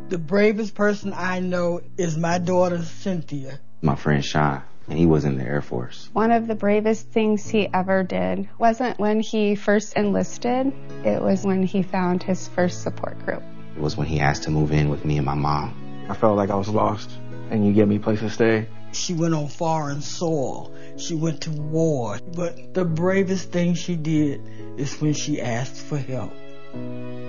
The bravest person I know is my daughter, Cynthia. My friend Sean, and he was in the Air Force. One of the bravest things he ever did wasn't when he first enlisted. It was when he found his first support group. It was when he asked to move in with me and my mom. I felt like I was lost, and you gave me a place to stay. She went on foreign soil. She went to war. But the bravest thing she did is when she asked for help.